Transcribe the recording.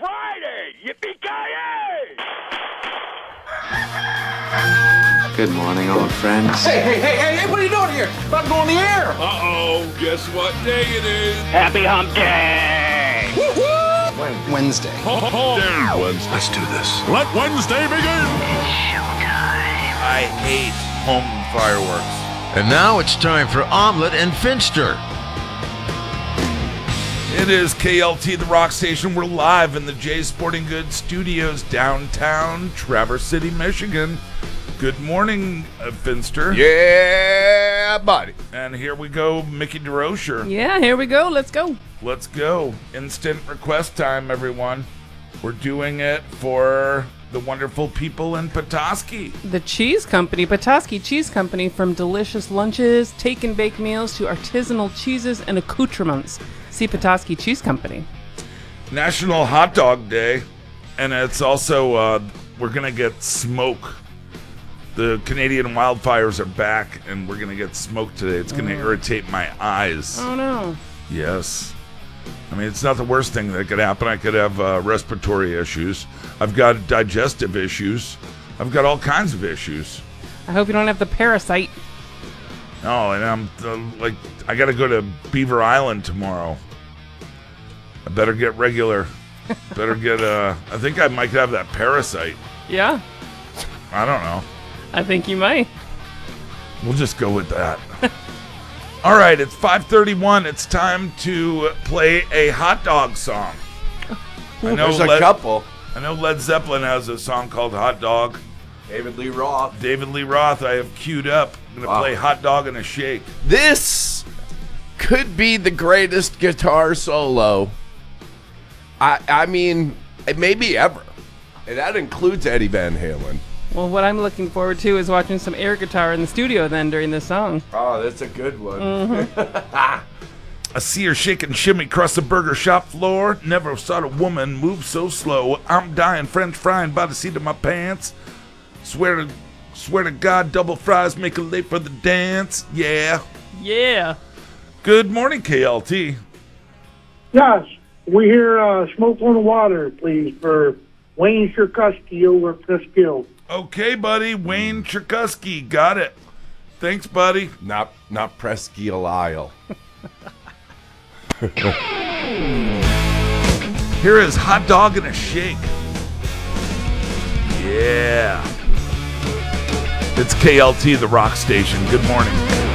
Friday! Yippee-ki-yay! Good morning, old friends. Hey, what are you doing here? About to go on the air. Uh-oh, guess what day it is? Happy Hump Day! Wednesday. Wednesday. Let's do this. Let Wednesday begin! I hate home fireworks. And now it's time for Omelet and Finster. It is KLT, the rock station. We're live in the Jay Sporting Goods studios downtown Traverse City, Michigan. Good morning, Finster. Yeah, buddy. And here we go, Mickey DeRocher. Yeah, here we go. Let's go. Let's go. Instant request time, everyone. We're doing it for the wonderful people in Petoskey. The Cheese Company, Petoskey Cheese Company, from delicious lunches, take and bake meals to artisanal cheeses and accoutrements. See Petoskey Cheese Company. National Hot Dog Day. And it's also, we're going to get smoke. The Canadian wildfires are back, and we're going to get smoke today. It's going to irritate my eyes. Oh, no. Yes. I mean, it's not the worst thing that could happen. I could have respiratory issues. I've got digestive issues. I've got all kinds of issues. I hope you don't have the parasite. No, and I'm I got to go to Beaver Island tomorrow. I better get regular. Better get, I think I might have that parasite. Yeah, I don't know. I think you might. We'll just go with that. All right, it's 5:31. It's time to play a hot dog song. I know There's a couple. I know Led Zeppelin has a song called Hot Dog. David Lee Roth. David Lee Roth, I have queued up. I'm going to play Hot Dog and a Shake. This could be the greatest guitar solo. I mean, maybe ever. And that includes Eddie Van Halen. Well, what I'm looking forward to is watching some air guitar in the studio then during this song. Oh, that's a good one. I see her shake and shimmy across the burger shop floor. Never saw a woman move so slow. I'm dying French frying by the seat of my pants. Swear to God, double fries make her late for the dance. Yeah. Yeah. Good morning, KLT. Yes, we hear Smoke on the Water, please, for Wayne Sherkusky over at Presskill. Okay, buddy. Wayne Cherkusky. Got it. Thanks, buddy. Not Presskill Isle. Here is Hot Dog and a Shake. Yeah. It's KLT, the rock station. Good morning.